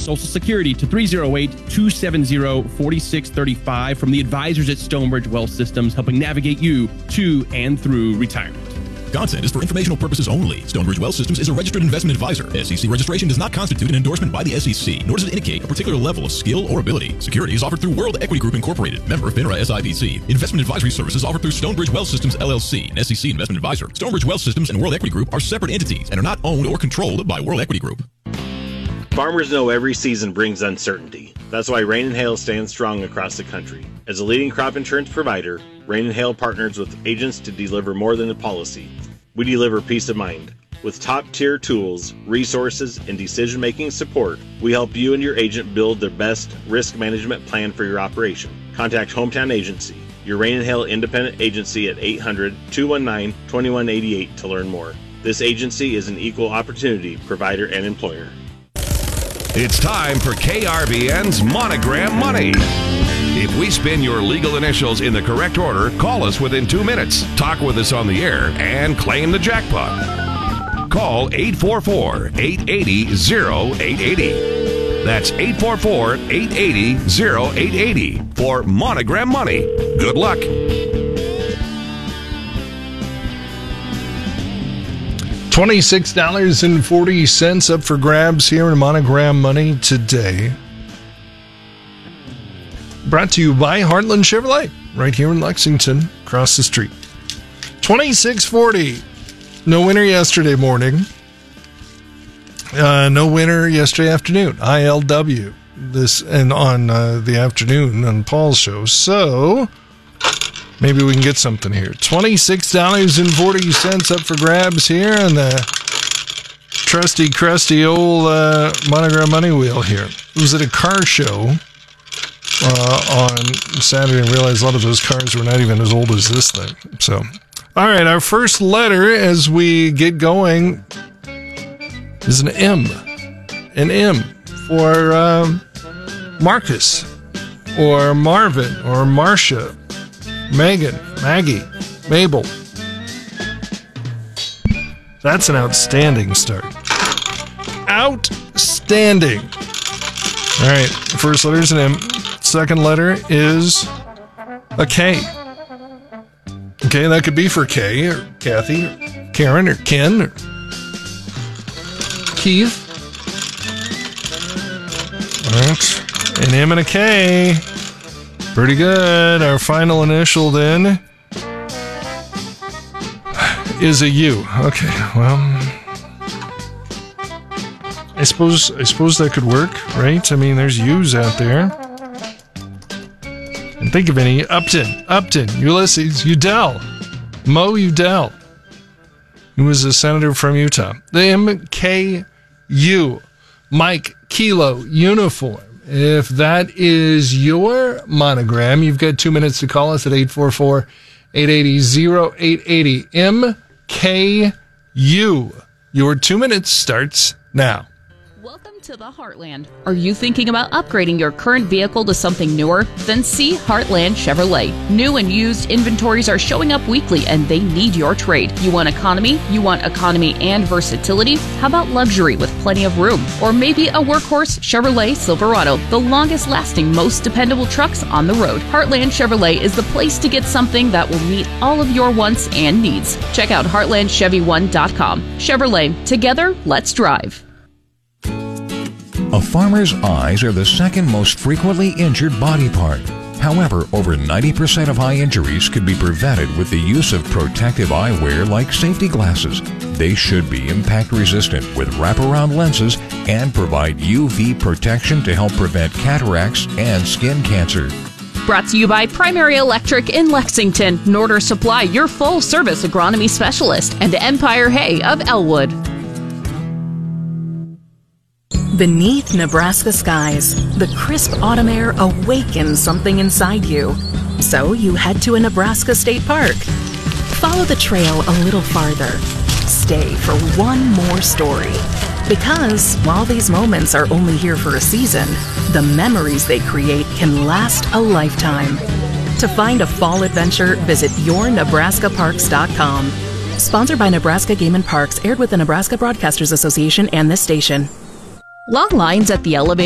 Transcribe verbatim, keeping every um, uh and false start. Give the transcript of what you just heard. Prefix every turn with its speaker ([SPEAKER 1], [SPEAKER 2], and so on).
[SPEAKER 1] Social Security to three oh eight, two seven zero, four six three five from the advisors at Stonebridge Wealth Systems, helping navigate you to and through retirement.
[SPEAKER 2] Content is for informational purposes only. Stonebridge Wealth Systems is a registered investment advisor. S E C registration does not constitute an endorsement by the S E C, nor does it indicate a particular level of skill or ability. Securities offered through World Equity Group Incorporated, member FINRA S I P C. Investment advisory services offered through Stonebridge Wealth Systems L L C, an S E C investment advisor. Stonebridge Wealth Systems and World Equity Group are separate entities and are not owned or controlled by World Equity Group.
[SPEAKER 3] Farmers know every season brings uncertainty. That's why Rain and Hail stands strong across the country. As a leading crop insurance provider, Rain and Hail partners with agents to deliver more than a policy. We deliver peace of mind. With top-tier tools, resources, and decision-making support, we help you and your agent build the best risk management plan for your operation. Contact Hometown Agency, your Rain and Hail independent agency at eight hundred, two one nine, two one eight eight to learn more. This agency is an equal opportunity provider and employer.
[SPEAKER 4] It's time for K R B N's Monogram Money. If we spin your legal initials in the correct order, call us within two minutes, talk with us on the air, and claim the jackpot. Call eight four four, eight eight zero, zero eight eight zero. That's eight four four, eight eight zero, zero eight eight zero for Monogram Money. Good luck.
[SPEAKER 5] twenty-six dollars and forty cents up for grabs here in Monogram Money today. Brought to you by Heartland Chevrolet, right here in Lexington, across the street. twenty-six forty. No winner yesterday morning. Uh, no winner yesterday afternoon. I L W. This and on uh, the afternoon on Paul's show. So maybe we can get something here. twenty-six dollars and forty cents up for grabs here on the trusty, crusty old uh, Monogram Money Wheel here. It was at a car show Uh, on Saturday, and realized a lot of those cars were not even as old as this thing. So, all right, our first letter as we get going is an M. An M for um, Marcus, or Marvin, or Marcia, Megan, Maggie, Mabel. That's an outstanding start. Outstanding. All right, first letter is an M. Second letter is a K. Okay, that could be for Kay, or Kathy, or Karen, or Ken, or Keith. All right, an M and a K. Pretty good. Our final initial then is a U. Okay, well, I suppose I suppose that could work, right? I mean, there's U's out there. And think of any. Upton, Upton, Ulysses, Udell, Mo Udell, who was a senator from Utah. The M K U, Mike Kilo Uniform. If that is your monogram, you've got two minutes to call us at eight four four, eight eight zero, zero eight eight zero. M K U. Your two minutes starts now.
[SPEAKER 6] Welcome to the Heartland. Are you thinking about upgrading your current vehicle to something newer? Then see Heartland Chevrolet. New and used inventories are showing up weekly and they need your trade. You want economy? You want economy and versatility? How about luxury with plenty of room? Or maybe a workhorse Chevrolet Silverado, the longest lasting, most dependable trucks on the road. Heartland Chevrolet is the place to get something that will meet all of your wants and needs. Check out heartland chevy one dot com. Chevrolet, together, let's drive.
[SPEAKER 7] A farmer's eyes are the second most frequently injured body part. However, over ninety percent of eye injuries could be prevented with the use of protective eyewear like safety glasses. They should be impact resistant with wraparound lenses and provide U V protection to help prevent cataracts and skin cancer.
[SPEAKER 6] Brought to you by Primary Electric in Lexington, Norder Supply, your full-service agronomy specialist, and Empire Hay of Elwood.
[SPEAKER 8] Beneath Nebraska skies, the crisp autumn air awakens something inside you. So you head to a Nebraska state park. Follow the trail a little farther. Stay for one more story. Because while these moments are only here for a season, the memories they create can last a lifetime. To find a fall adventure, visit your nebraska parks dot com. Sponsored by Nebraska Game and Parks, aired with the Nebraska Broadcasters Association and this station.
[SPEAKER 6] Long lines at the elevator